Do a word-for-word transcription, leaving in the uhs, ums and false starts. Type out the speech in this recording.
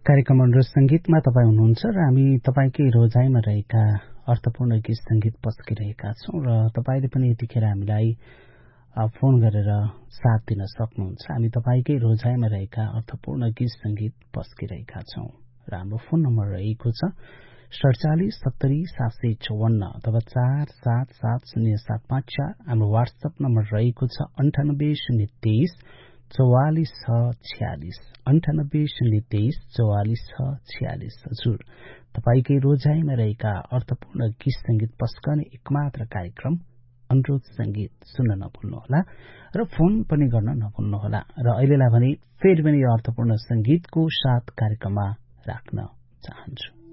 कार्यक्रम अनुरोध संगीतमा तपाईँ हुनुहुन्छ र हामी तपाईँकै रोजाइमा रहेका अर्थपूर्ण गीत संगीत पस्किरहेका छौं र तपाईँले पनि यतिखेर हामीलाई फोन गरेर साथ दिन सक्नुहुन्छ। हामी तपाईँकै रोजाइमा रहेका अर्थपूर्ण गीत संगीत पस्किरहेका छौं र हाम्रो फोन नम्बर रहेको छ सडचालिस सत्तरी सात सय चौवन्न अथवा चार सात सात शून्य सात पाँच चार। हाम्रो वाट्सएप नम्बर रहेको छ अन्ठानब्बे शून्य तेइस चौवालिस छ छ्यालिस अन्ठानब्बे शून्य तेइस चौवालिस छ छ्यालिस। हजुर, तपाईँकै रोजाइमा रहेका अर्थपूर्ण गीत संगीत पस्कने एकमात्र कार्यक्रम अनुरोध संगीत सुन्न नभुल्नुहोला र फोन पनि गर्न नभुल्नुहोला। र अहिलेलाई भने फेरि पनि यो अर्थपूर्ण संगीतको साथ कार्यक्रममा राख्न चाहन्छु।